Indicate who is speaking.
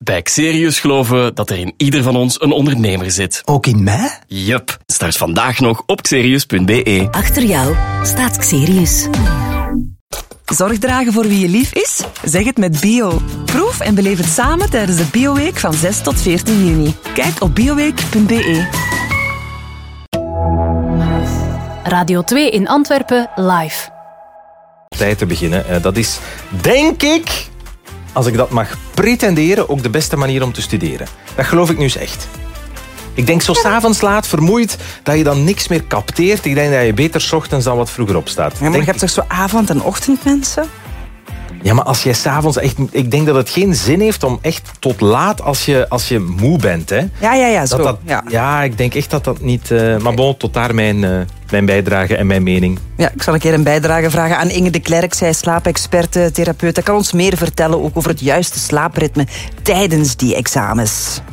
Speaker 1: Bij Xerius geloven we dat er in ieder van ons een ondernemer zit.
Speaker 2: Ook in mij?
Speaker 1: Yup. Start vandaag nog op xerius.be.
Speaker 3: Achter jou staat Xerius.
Speaker 4: Zorg dragen voor wie je lief is? Zeg het met Bio. Proef en beleef het samen tijdens de Bioweek van 6 tot 14 juni. Kijk op bioweek.be.
Speaker 3: Radio 2 in Antwerpen live.
Speaker 2: Tijd te beginnen. Dat is, denk ik, als ik dat mag pretenderen, ook de beste manier om te studeren. Dat geloof ik nu eens echt. Ik denk zo 's avonds laat, vermoeid, dat je dan niks meer capteert. Ik denk dat je beter 's ochtends dan wat vroeger opstaat.
Speaker 4: Ja, maar je hebt toch zo avond- en ochtendmensen?
Speaker 2: Ja, maar als jij 's avonds echt... Ik denk dat het geen zin heeft om echt tot laat als je moe bent. Hè.
Speaker 4: Ja, zo.
Speaker 2: Ja, ik denk echt dat dat niet... Maar bon, tot daar mijn bijdrage en mijn mening.
Speaker 4: Ja, ik zal een keer een bijdrage vragen aan Inge de Klerk. Zij is slaapexperte, therapeut. Hij kan ons meer vertellen ook over het juiste slaapritme tijdens die examens.